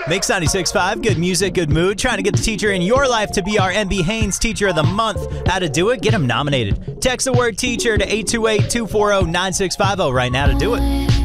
Mix 96.5, good music, good mood. Trying to get the teacher in your life to be our MB Haynes Teacher of the Month. How to do it? Get him nominated. Text the word teacher to 828-240-9650 right now to do it.